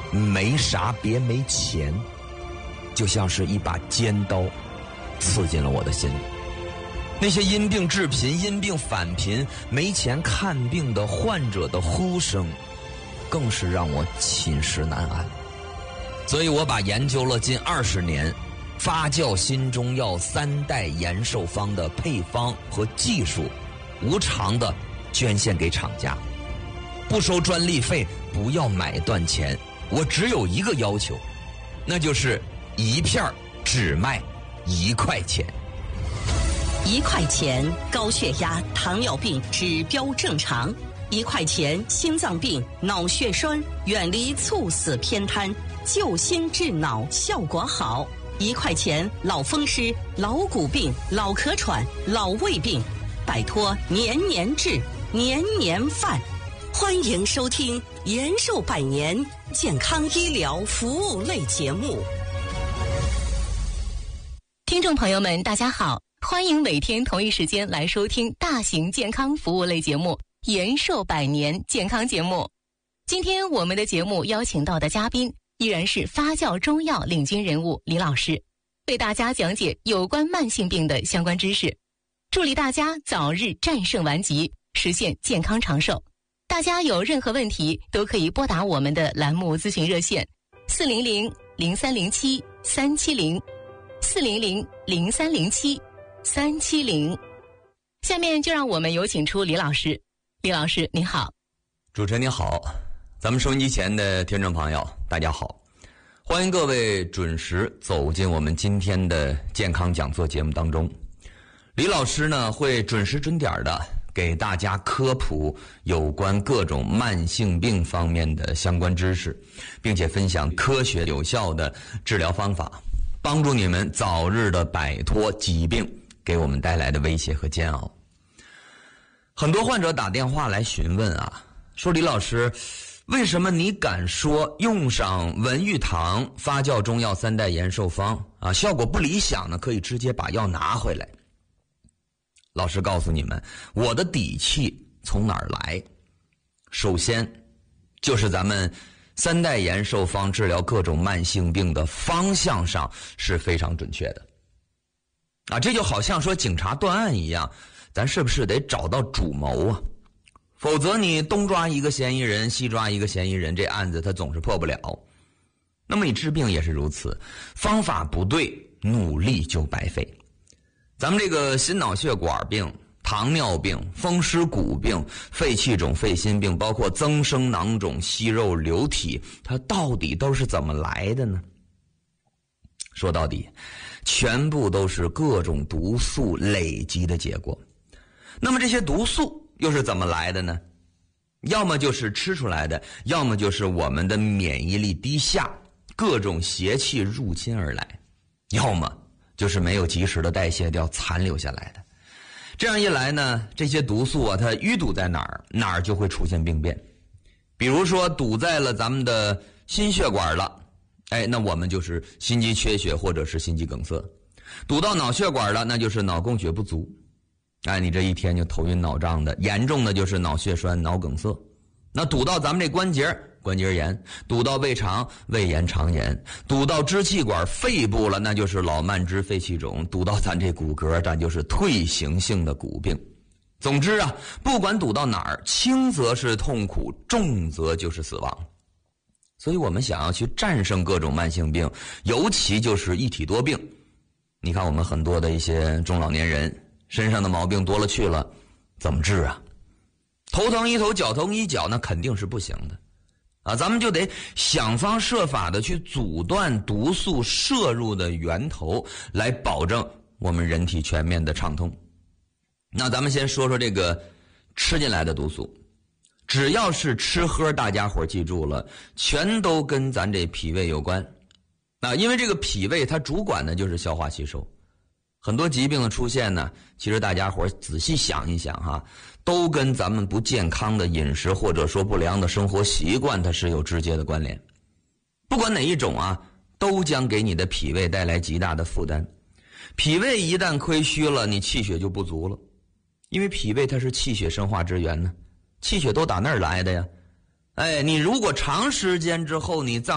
没啥别没钱，就像是一把尖刀刺进了我的心里。那些因病致贫、因病返贫、没钱看病的患者的呼声，更是让我寝食难安。所以我把研究了近20年发酵新中药3代延寿方的配方和技术，无偿的捐献给厂家，不收专利费，不要买断钱。我只有一个要求，那就是一片只卖1块钱。 1块钱高血压、糖尿病指标正常；1块钱心脏病、脑血栓远离猝死偏瘫，救心治脑效果好；1块钱老风湿、老骨病、老咳喘、老胃病，摆脱年年治、年年犯。欢迎收听延寿百年健康医疗服务类节目。 听众朋友们大家好，欢迎每天同一时间来收听大型健康服务类节目延寿百年健康节目。今天我们的节目邀请到的嘉宾依然是发酵中药领军人物李老师，为大家讲解有关慢性病的相关知识，助力大家早日战胜顽疾，实现健康长寿。大家有任何问题都可以拨打我们的栏目咨询热线400-0307-370 400-0307-370。下面就让我们有请出李老师。李老师您好。 主持人您好，咱们收音机前的听众朋友大家好，欢迎各位准时走进我们今天的健康讲座节目当中。李老师呢会准时准点的给大家科普有关各种慢性病方面的相关知识，并且分享科学有效的治疗方法，帮助你们早日的摆脱疾病给我们带来的威胁和煎熬。很多患者打电话来询问啊，说李老师，为什么你敢说用上文玉堂发酵中药3代延寿方啊，效果不理想呢，可以直接把药拿回来？老师告诉你们，我的底气从哪儿来？首先就是咱们3代延寿方治疗各种慢性病的方向上是非常准确的啊，这就好像说警察断案一样，咱是不是得找到主谋啊？否则你东抓一个嫌疑人，西抓一个嫌疑人，这案子它总是破不了。那么你治病也是如此，方法不对，努力就白费。咱们这个心脑血管病、糖尿病、风湿骨病、肺气肿、肺心病，包括增生囊肿、息肉瘤体，它到底都是怎么来的呢？说到底，全部都是各种毒素累积的结果。那么这些毒素又是怎么来的呢？要么就是吃出来的，要么就是我们的免疫力低下，各种邪气入侵而来，要么就是没有及时的代谢掉残留下来的。这样一来呢，这些毒素啊，它淤堵在哪儿，哪儿就会出现病变。比如说堵在了咱们的心血管了，那我们就是心肌缺血或者是心肌梗塞。堵到脑血管了，那就是脑供血不足，你这一天就头晕脑胀的，严重的就是脑血栓、脑梗塞。那堵到咱们这关节，关节炎，堵到胃肠，胃炎、肠炎，堵到支气管、肺部了，那就是老慢支、肺气肿，堵到咱这骨骼，咱就是退行性的骨病。总之啊，不管堵到哪儿，轻则是痛苦，重则就是死亡。所以我们想要去战胜各种慢性病，尤其就是一体多病。你看我们很多的一些中老年人身上的毛病多了去了，怎么治啊？头疼一头，脚疼一脚，那肯定是不行的啊！咱们就得想方设法的去阻断毒素摄入的源头，来保证我们人体全面的畅通。那咱们先说说这个吃进来的毒素，只要是吃喝，大家伙记住了，全都跟咱这脾胃有关啊！因为这个脾胃它主管的就是消化吸收。很多疾病的出现呢，其实大家伙仔细想一想哈，都跟咱们不健康的饮食或者说不良的生活习惯它是有直接的关联。不管哪一种啊，都将给你的脾胃带来极大的负担。脾胃一旦亏虚了，你气血就不足了，因为脾胃它是气血生化之源呢，气血都打那儿来的呀。你如果长时间之后你